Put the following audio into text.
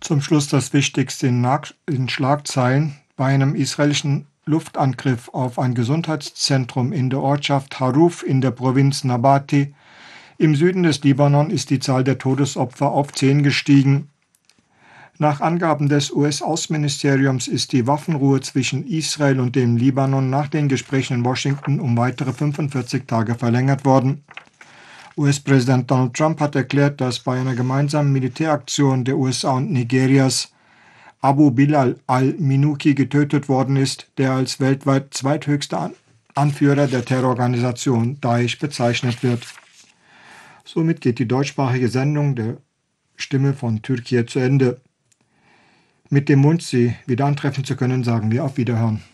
Zum Schluss das Wichtigste in Schlagzeilen: Bei einem israelischen Luftangriff auf ein Gesundheitszentrum in der Ortschaft Haruf in der Provinz Nabati im Süden des Libanon ist die Zahl der Todesopfer auf 10 gestiegen. Nach Angaben des US-Außenministeriums ist die Waffenruhe zwischen Israel und dem Libanon nach den Gesprächen in Washington um weitere 45 Tage verlängert worden. US-Präsident Donald Trump hat erklärt, dass bei einer gemeinsamen Militäraktion der USA und Nigerias Abu Bilal al-Minuki getötet worden ist, der als weltweit zweithöchster Anführer der Terrororganisation Daesh bezeichnet wird. Somit geht die deutschsprachige Sendung der Stimme von Türkei zu Ende. Mit dem Wunsch, Sie wieder antreffen zu können, sagen wir auf Wiederhören.